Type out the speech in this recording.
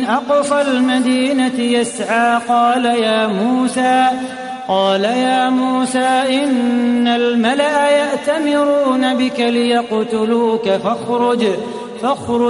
أقصى المدينة يسعى قال يا موسى إن الملأ يأتمرون بك ليقتلوك فاخرج